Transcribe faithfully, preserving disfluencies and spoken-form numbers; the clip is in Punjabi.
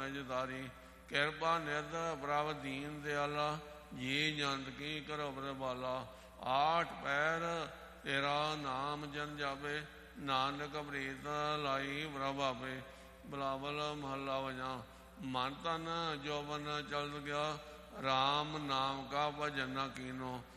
ਨਿਜ ਤਾਰੀ। ਕਿਰਪਾ ਨਿਧ ਪ੍ਰਭ ਦੀਨ ਦਿਆਲਾ, ਜੀ ਜੰਤ ਕੀ ਕਰੋ ਬਰਬਾਲਾ। ਆਠ ਪੈਰ ਤੇਰਾ ਨਾਮ ਜਨ ਜਾਵੇ, ਨਾਨਕ ਪ੍ਰੀਤ ਲਾਈ ਪ੍ਰਭ ਆਪੇ। ਬਿਲਾਵਲ ਮਹੱਲਾ ਵਜਾ। ਮਨ ਤਨ ਜੋਬਨ ਚਲ ਗਿਆ, ਰਾਮ ਨਾਮ ਕਾ ਭਜਨ ਨ ਕੀਨੋ।